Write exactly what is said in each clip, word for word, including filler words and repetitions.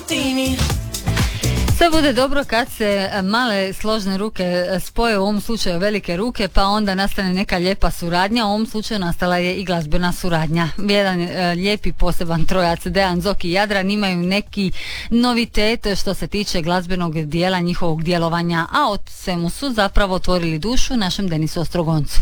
Sve bude dobro kad se male složne ruke spoje, u ovom slučaju velike ruke, pa onda nastane neka lijepa suradnja. U ovom slučaju nastala je i glazbena suradnja. Jedan e, lijepi poseban trojac, Dejan, Zoki i Jadran, imaju neki novitet što se tiče glazbenog dijela njihovog djelovanja, a od svemu su zapravo otvorili dušu našem Denisu Ostrogoncu.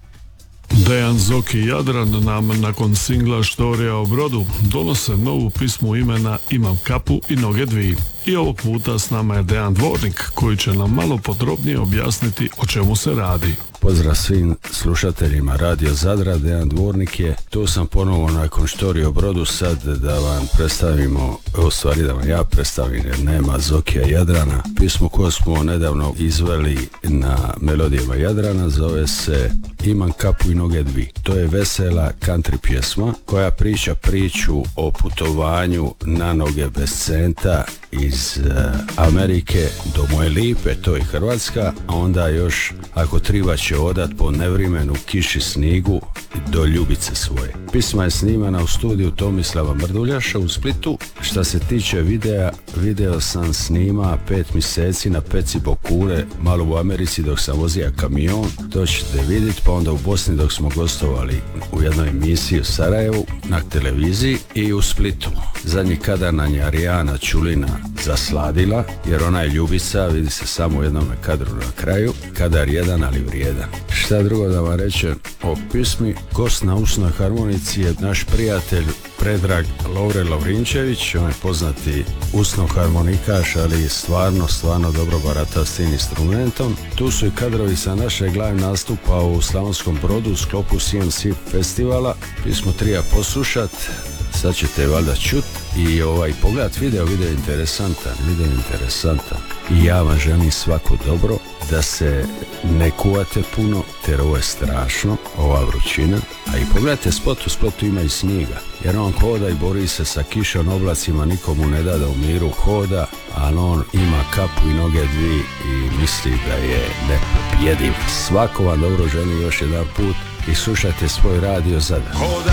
Dejan, Zoki i Jadran nam nakon singla Štorija o brodu donose novu pismu imena Imam kapu i noge dvi. I ovog puta s nama je Dejan Dvornik koji će nam malo podrobnije objasniti o čemu se radi. Pozdrav svim slušateljima Radio Zadra, Dejan Dvornik je. Tu sam ponovo nakon Štorija o brodu sad da vam predstavimo, u stvari da vam ja predstavim jer nema Zokija Jadrana. Pismo koju smo nedavno izveli na melodijama Jadrana zove se Imam kapu i noge dvi. To je vesela country pjesma koja priča priču o putovanju na noge bez centa iz uh, Amerike do moje lipe, to je Hrvatska, a onda još ako triba će odat po nevrimenu, kiši, snigu do ljubice svoje. Pisma je snimana u studiju Tomislava Mrduljaša u Splitu. Šta se tiče videa, video sam snima pet mjeseci na peci Bokule, malo u Americi dok sam vozio kamion, to ćete vidjeti, pa onda u Bosni dok smo gostovali u jednoj emisiji u Sarajevu na televiziji i u Splitu. Zadnji kadar nam je Arijana Čulina zasladila, jer ona je ljubica, vidi se samo u jednom kadru na kraju, kadar jedan ali vrijedan. Šta drugo da vam rečem o pismi, gost na usnoj harmonici je naš prijatelj Predrag Lovre Lovrinčević, on je poznati usno harmonikaš, ali stvarno, stvarno dobro barata s tim instrumentom. Tu su i kadrovi sa našeg live nastupa u Slavonskom Brodu u sklopu C M C festivala. Pismo trija poslušat, sad ćete valjda čut i ovaj pogledat video, video je interesantan, video je interesantan. I ja vam želim svako dobro, da se ne kuvate puno, jer ovo je strašno, ova vrućina. A i pogledajte spot, u spotu ima i snijega, jer on hoda i bori se sa kišom, oblacima, nikomu ne da da u miru hoda, ali on ima kapu i noge dvi i misli da je nepobjediv. Svako vam dobro želim još jedan put i slušajte svoj Radio Zadar.